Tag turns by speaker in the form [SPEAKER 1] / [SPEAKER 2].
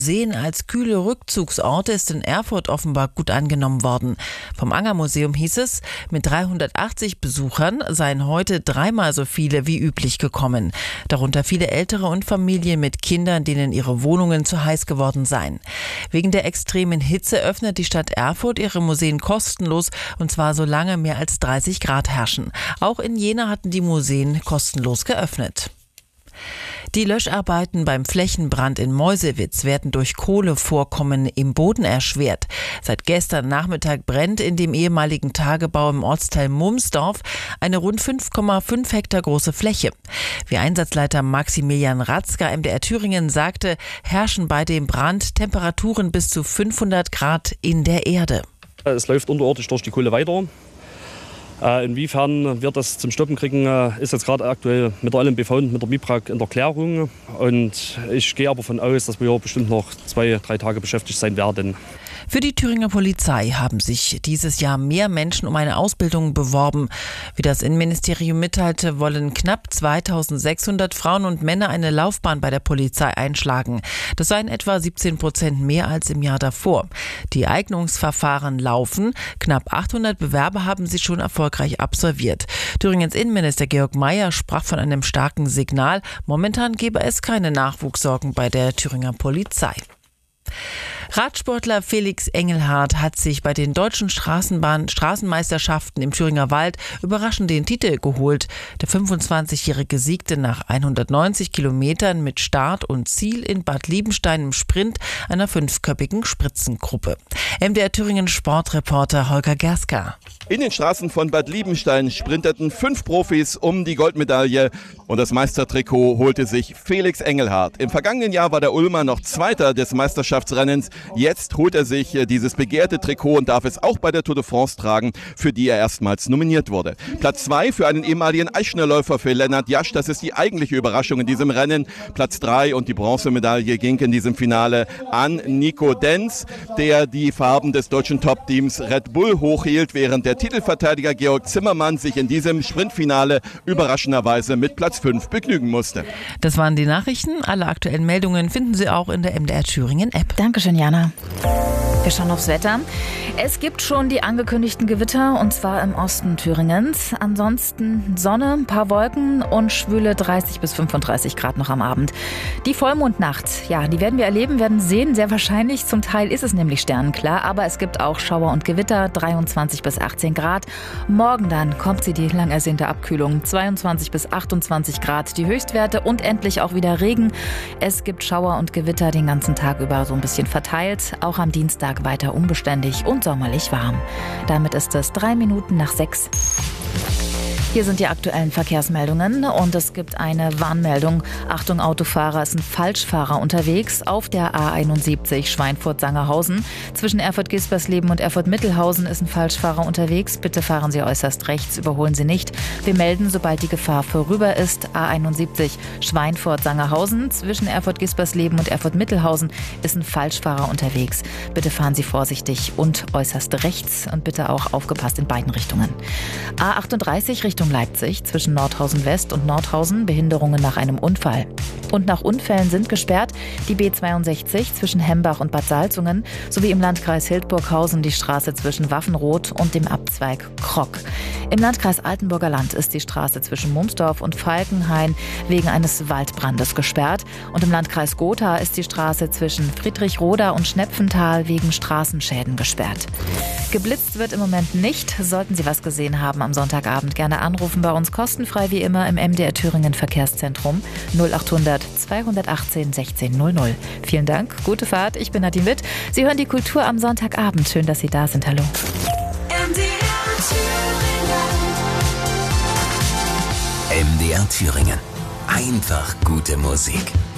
[SPEAKER 1] Seen als kühle Rückzugsorte ist in Erfurt offenbar gut angenommen worden. Vom Angermuseum hieß es, mit 380 Besuchern seien heute dreimal so viele wie üblich gekommen. Darunter viele Ältere und Familien mit Kindern, denen ihre Wohnungen zu heiß geworden seien. Wegen der extremen Hitze öffnet die Stadt Erfurt ihre Museen kostenlos, und zwar solange mehr als 30 Grad herrschen. Auch in Jena hatten die Museen kostenlos geöffnet. Die Löscharbeiten beim Flächenbrand in Meuselwitz werden durch Kohlevorkommen im Boden erschwert. Seit gestern Nachmittag brennt in dem ehemaligen Tagebau im Ortsteil Mumsdorf eine rund 5,5 Hektar große Fläche. Wie Einsatzleiter Maximilian Ratzka MDR Thüringen sagte, herrschen bei dem Brand Temperaturen bis zu 500 Grad in der Erde.
[SPEAKER 2] Es läuft unterirdisch durch die Kohle weiter. Inwiefern wir das zum Stoppen kriegen, ist jetzt gerade aktuell mit der LMBV und mit der MIPRAG in der Klärung. Und ich gehe aber davon aus, dass wir bestimmt noch 2-3 Tage beschäftigt sein werden.
[SPEAKER 1] Für die Thüringer Polizei haben sich dieses Jahr mehr Menschen um eine Ausbildung beworben. Wie das Innenministerium mitteilte, wollen knapp 2600 Frauen und Männer eine Laufbahn bei der Polizei einschlagen. Das seien etwa 17% mehr als im Jahr davor. Die Eignungsverfahren laufen. Knapp 800 Bewerber haben sie schon erfolgreich absolviert. Thüringens Innenminister Georg Mayer sprach von einem starken Signal. Momentan gebe es keine Nachwuchssorgen bei der Thüringer Polizei. Radsportler Felix Engelhardt hat sich bei den deutschen Straßenmeisterschaften im Thüringer Wald überraschend den Titel geholt. Der 25-Jährige siegte nach 190 Kilometern mit Start und Ziel in Bad Liebenstein im Sprint einer 5-köpfigen Spritzengruppe. MDR Thüringen Sportreporter Holger Gerska.
[SPEAKER 3] In den Straßen von Bad Liebenstein sprinteten 5 Profis um die Goldmedaille und das Meistertrikot holte sich Felix Engelhardt. Im vergangenen Jahr war der Ulmer noch Zweiter des Meisterschaftsrennens. Jetzt holt er sich dieses begehrte Trikot und darf es auch bei der Tour de France tragen, für die er erstmals nominiert wurde. Platz 2 für einen ehemaligen Eichnerläufer für Lennart Jasch, das ist die eigentliche Überraschung in diesem Rennen. Platz 3 und die Bronzemedaille ging in diesem Finale an Nico Denz, der die Farben des deutschen Top-Teams Red Bull hochhielt, während der Titelverteidiger Georg Zimmermann sich in diesem Sprintfinale überraschenderweise mit Platz 5 begnügen musste.
[SPEAKER 1] Das waren die Nachrichten. Alle aktuellen Meldungen finden Sie auch in der MDR Thüringen App.
[SPEAKER 4] Dankeschön, Jana. Wir schauen aufs Wetter. Es gibt schon die angekündigten Gewitter, und zwar im Osten Thüringens. Ansonsten Sonne, ein paar Wolken und schwüle 30 bis 35 Grad noch am Abend. Die Vollmondnacht, ja, die werden wir erleben, werden sehen, sehr wahrscheinlich. Zum Teil ist es nämlich sternenklar, aber es gibt auch Schauer und Gewitter, 23 bis 18 Grad. Morgen dann kommt sie, die lang ersehnte Abkühlung, 22 bis 28 Grad die Höchstwerte und endlich auch wieder Regen. Es gibt Schauer und Gewitter den ganzen Tag über, so ein bisschen verteilt. Auch am Dienstag weiter unbeständig und sommerlich warm. Damit ist es 3 Minuten nach 6. Hier sind die aktuellen Verkehrsmeldungen und es gibt eine Warnmeldung. Achtung Autofahrer, es sind Falschfahrer unterwegs auf der A71 Schweinfurt-Sangerhausen. Zwischen Erfurt-Gispersleben und Erfurt-Mittelhausen ist ein Falschfahrer unterwegs. Bitte fahren Sie äußerst rechts, überholen Sie nicht. Wir melden, sobald die Gefahr vorüber ist. A71 Schweinfurt-Sangerhausen. Zwischen Erfurt-Gispersleben und Erfurt-Mittelhausen ist ein Falschfahrer unterwegs. Bitte fahren Sie vorsichtig und äußerst rechts und bitte auch aufgepasst in beiden Richtungen. A38 Richtung Leipzig zwischen Nordhausen West und Nordhausen, Behinderungen nach einem Unfall. Und nach Unfällen sind gesperrt die B62 zwischen Hembach und Bad Salzungen sowie im Landkreis Hildburghausen die Straße zwischen Waffenroth und dem Abzweig Krock. Im Landkreis Altenburger Land ist die Straße zwischen Mumsdorf und Falkenhain wegen eines Waldbrandes gesperrt. Und im Landkreis Gotha ist die Straße zwischen Friedrichroda und Schnepfenthal wegen Straßenschäden gesperrt. Geblitzt wird im Moment nicht. Sollten Sie was gesehen haben am Sonntagabend, gerne anrufen bei uns kostenfrei wie immer im MDR Thüringen Verkehrszentrum 0800 218 1600. Vielen Dank, gute Fahrt, ich bin Nadine Witt. Sie hören die Kultur am Sonntagabend. Schön, dass Sie da sind. Hallo.
[SPEAKER 5] MDR Thüringen. Einfach gute Musik.